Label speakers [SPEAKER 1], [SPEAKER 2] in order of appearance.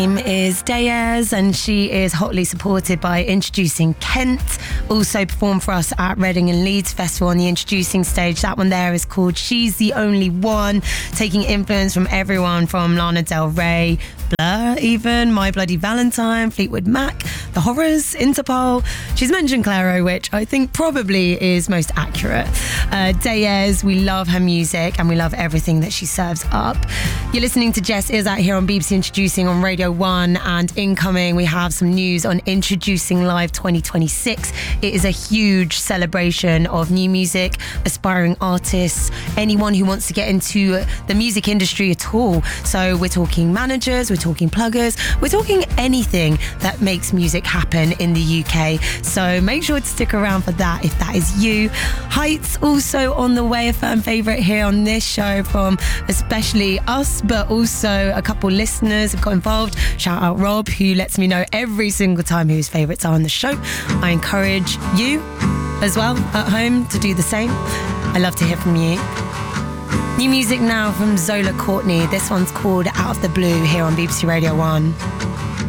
[SPEAKER 1] name is Deyes, and she is hotly supported by Introducing Kent. Also performed for us at Reading and Leeds Festival on the Introducing stage. That one there is called She's the Only One, taking influence from everyone from Lana Del Rey, Blur even, My Bloody Valentine, Fleetwood Mac, The Horrors, Interpol. She's mentioned Clairo, which I think probably is most accurate. Deyes, we love her music and we love everything that she serves up. You're listening to Jess Is Out here on BBC Introducing on Radio 1, and incoming we have some news on Introducing Live 2026. It is a huge celebration of new music, aspiring artists, anyone who wants to get into the music industry at all. So we're talking managers, we're talking pluggers, we're talking anything that makes music happen in the UK. So make sure to stick around for that if that is you. Heights also on the way, a firm favourite here on this show from especially us, but also a couple listeners have got involved. Shout out Rob, who lets me know every single time who his favourites are on the show. I encourage you as well at home to do the same. I love to hear from you. New music now from Zola Courtney. This one's called Out of the Blue here on BBC Radio 1.